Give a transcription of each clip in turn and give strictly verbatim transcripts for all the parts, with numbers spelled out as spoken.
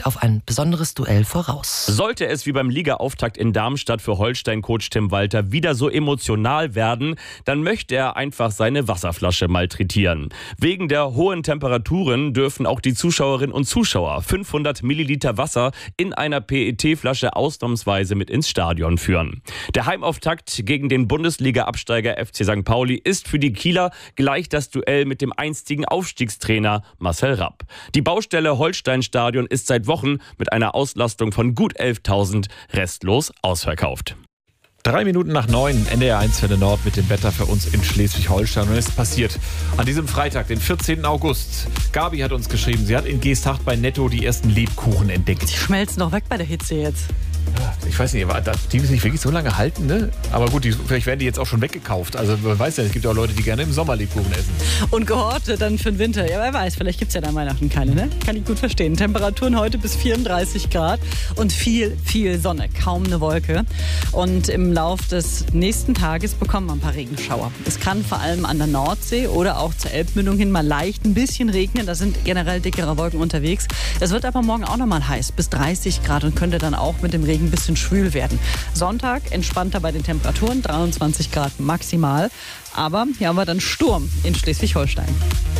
auf ein besonderes Duell voraus. Sollte es wie beim Ligaauftakt in Darmstadt für Holstein-Coach Tim Walter wieder so emotional werden, dann möchte er einfach seine Wasserflasche malträtieren. Wegen der hohen Temperaturen dürfen auch die Zuschauerinnen und Zuschauer fünfhundert Milliliter Wasser in einer P E T-Flasche ausnahmsweise mit ins Stadion führen. Der Heimauftakt gegen den Bundesliga-Absteiger F C Sankt Pauli ist für die Kieler gleich das Duell mit dem einstigen Aufstiegstrainer Marcel Rapp. Die Baustelle Holstein-Stadion ist seit Wochen mit einer Auslastung von gut elftausend restlos ausverkauft. Drei Minuten nach neun, N D R eins Welle Nord mit dem Wetter für uns in Schleswig-Holstein. Und es ist passiert an diesem Freitag, den vierzehnten August. Gabi hat uns geschrieben, sie hat in Geesthacht bei Netto die ersten Lebkuchen entdeckt. Die schmelzen doch weg bei der Hitze jetzt. Ich weiß nicht, aber die müssen nicht wirklich so lange halten, ne? Aber gut, die, vielleicht werden die jetzt auch schon weggekauft. Also man weiß ja, es gibt ja auch Leute, die gerne im Sommer Lebkuchen essen. Und gehortet dann für den Winter. Ja, wer weiß, vielleicht gibt es ja dann Weihnachten keine, ne? Kann ich gut verstehen. Temperaturen heute bis vierunddreißig Grad und viel, viel Sonne. Kaum eine Wolke. Und im Lauf des nächsten Tages bekommen wir ein paar Regenschauer. Es kann vor allem an der Nordsee oder auch zur Elbmündung hin mal leicht ein bisschen regnen. Da sind generell dickere Wolken unterwegs. Es wird aber morgen auch noch mal heiß, bis dreißig Grad und könnte dann auch mit dem Regen ein bisschen schwül werden. Sonntag entspannter bei den Temperaturen, dreiundzwanzig Grad maximal. Aber hier haben wir dann Sturm in Schleswig-Holstein.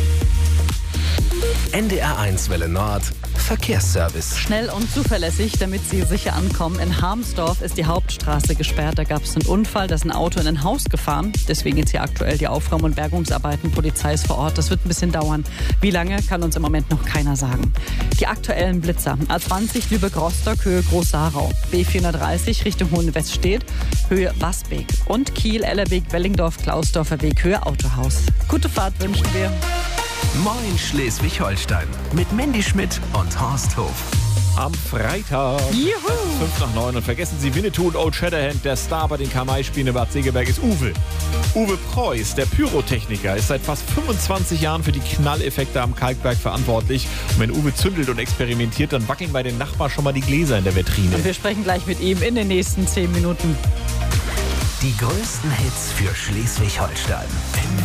N D R eins Welle Nord, Verkehrsservice. Schnell und zuverlässig, damit Sie sicher ankommen. In Harmsdorf ist die Hauptstraße gesperrt. Da gab es einen Unfall, da ist ein Auto in ein Haus gefahren. Deswegen jetzt hier aktuell die Aufräum- und Bergungsarbeiten. Polizei ist vor Ort. Das wird ein bisschen dauern. Wie lange, kann uns im Moment noch keiner sagen. Die aktuellen Blitzer. A zwanzig Lübeck-Rostock, Höhe Groß-Sarau. B vierhundertdreißig Richtung Hohenweststedt, Höhe Wasbeek. Und Kiel, Ellerbeek, Wellingdorf, Klausdorfer Weg, Höhe Autohaus. Gute Fahrt wünschen wir. Moin Schleswig-Holstein mit Mandy Schmidt und Horst Hof. Am Freitag. Juhu! fünf nach neun. Und vergessen Sie Winnetou und Old Shatterhand. Der Star bei den Kamai-Spielen in Bad Segeberg ist Uwe. Uwe Preuß, der Pyrotechniker, ist seit fast fünfundzwanzig Jahren für die Knalleffekte am Kalkberg verantwortlich. Und wenn Uwe zündelt und experimentiert, dann wackeln bei den Nachbarn schon mal die Gläser in der Vitrine. Und wir sprechen gleich mit ihm in den nächsten zehn Minuten. Die größten Hits für Schleswig-Holstein.